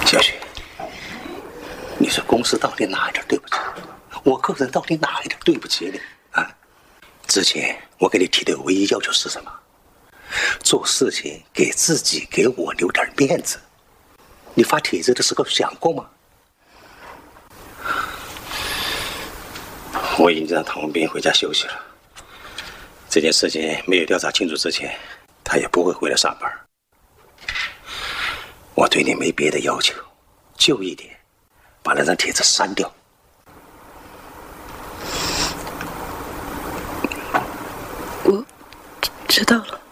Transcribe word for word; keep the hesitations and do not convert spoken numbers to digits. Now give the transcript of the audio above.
小雪，你说公司到底哪一点对不起我？个人到底哪一点对不起你啊？之前我给你提的唯一要求是什么？做事情给自己给我留点面子。你发帖子的时候想过吗？我已经让唐文斌回家休息了。这件事情没有调查清楚之前，他也不会回来上班。我对你没别的要求，就一点，把那张帖子删掉。 我知道了。